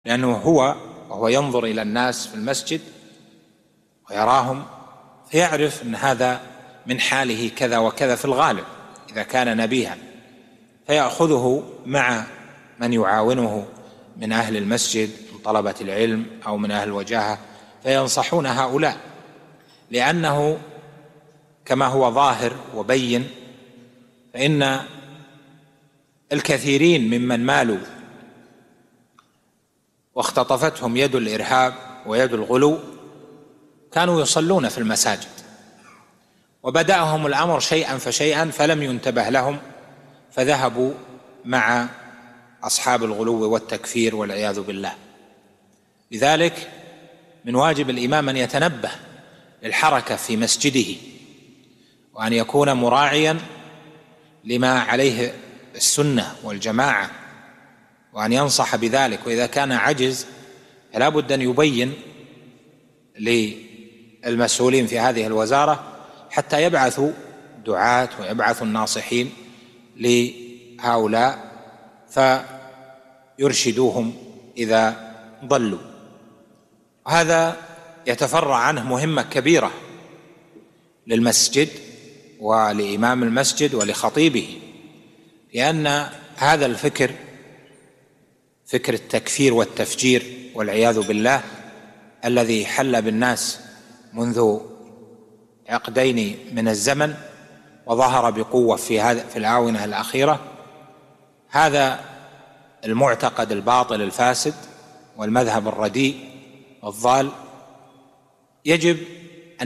لأنه وهو ينظر إلى الناس في المسجد ويراهم فيعرف أن هذا من حاله كذا وكذا في الغالب إذا كان نبيها، فيأخذه مع من يعاونه من أهل المسجد من طلبة العلم أو من أهل الوجاهة فينصحون هؤلاء، لأنه كما هو ظاهر وبين فإن الكثيرين ممن مالوا واختطفتهم يد الإرهاب ويد الغلو كانوا يصلون في المساجد، وبدأهم الأمر شيئا فشيئا فلم ينتبه لهم فذهبوا مع أصحاب الغلو والتكفير والعياذ بالله. لذلك من واجب الإمام أن يتنبه للحركة في مسجده، وأن يكون مراعيا لما عليه السنة والجماعة، وأن ينصح بذلك، وإذا كان عجز فلا بد أن يبين للمسؤولين في هذه الوزارة حتى يبعثوا دعاة ويبعثوا الناصحين لهؤلاء فيرشدوهم إذا ضلوا. هذا يتفرع عنه مهمة كبيرة للمسجد ولإمام المسجد ولخطيبه، لأن هذا الفكر، فكر التكفير والتفجير والعياذ بالله الذي حل بالناس منذ عقدين من الزمن وظهر بقوة في الآونة الأخيرة، هذا المعتقد الباطل الفاسد والمذهب الرديء والضال يجب أن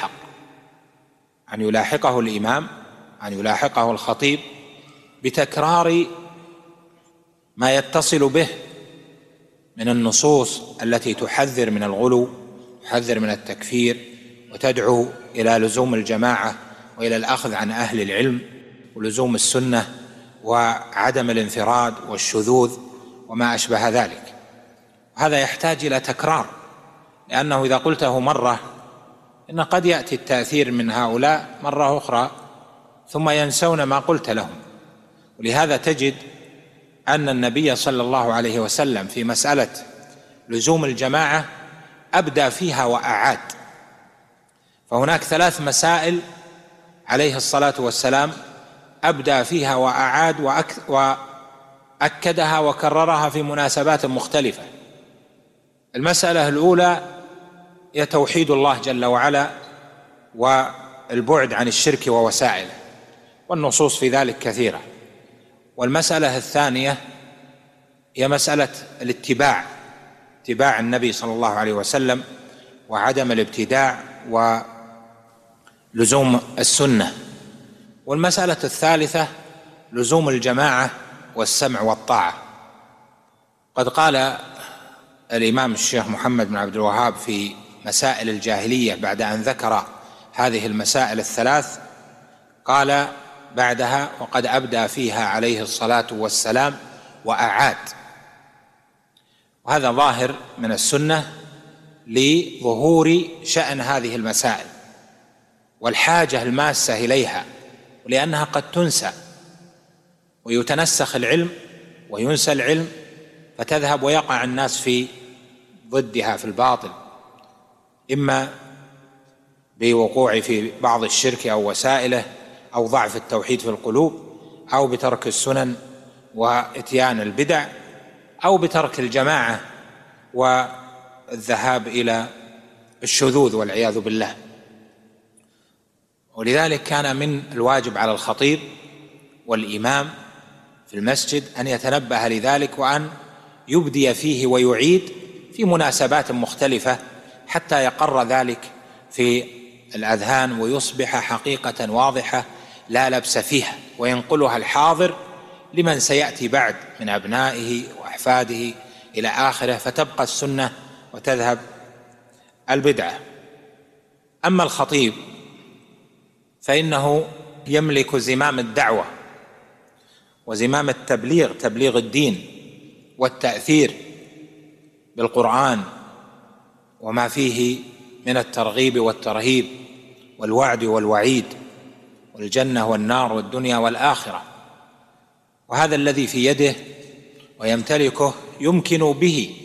يلاحقه الإمام، أن يلاحقه الخطيب بتكرار ما يتصل به من النصوص التي تحذر من الغلو، تحذر من التكفير، وتدعو إلى لزوم الجماعة وإلى الأخذ عن أهل العلم ولزوم السنة وعدم الانفراد والشذوذ وما أشبه ذلك. هذا يحتاج إلى تكرار، لأنه إذا قلته مرة إن قد يأتي التأثير من هؤلاء مرة أخرى ثم ينسون ما قلت لهم. ولهذا تجد أن النبي صلى الله عليه وسلم في مسألة لزوم الجماعة أبدى فيها وأعاد، فهناك 3 مسائل عليه الصلاة والسلام أبدى فيها وأعاد وأكدها وكررها في مناسبات مختلفة. المسألة الأولى هي توحيد الله جل وعلا والبعد عن الشرك ووسائله، والنصوص في ذلك كثيرة. والمسألة الثانية هي مسألة اتباع النبي صلى الله عليه وسلم وعدم الابتداع ولزوم السنة. والمسألة الثالثة لزوم الجماعة والسمع والطاعة. قد قال الإمام الشيخ محمد بن عبد الوهاب في مسائل الجاهلية بعد أن ذكر هذه المسائل ال3 قال بعدها: وقد أبدى فيها عليه الصلاة والسلام وأعاد. وهذا ظاهر من السنة لظهور شأن هذه المسائل والحاجة الماسة إليها، ولأنها قد تنسى ويتنسخ العلم وينسى العلم فتذهب ويقع الناس في ضدها في الباطل، إما بوقوع في بعض الشرك أو وسائله أو ضعف التوحيد في القلوب أو بترك السنن وإتيان البدع أو بترك الجماعة والذهاب إلى الشذوذ والعياذ بالله. ولذلك كان من الواجب على الخطيب والإمام في المسجد أن يتنبه لذلك وأن يبدي فيه ويعيد في مناسبات مختلفة حتى يقر ذلك في الأذهان ويصبح حقيقة واضحة لا لبس فيها، وينقلها الحاضر لمن سيأتي بعد من أبنائه وأحفاده إلى آخره، فتبقى السنة وتذهب البدعة. أما الخطيب فإنه يملك زمام الدعوة وزمام التبليغ، تبليغ الدين والتأثير بالقرآن وما فيه من الترغيب والترهيب والوعد والوعيد والجنة والنار والدنيا والآخرة. وهذا الذي في يده ويمتلكه يمكن به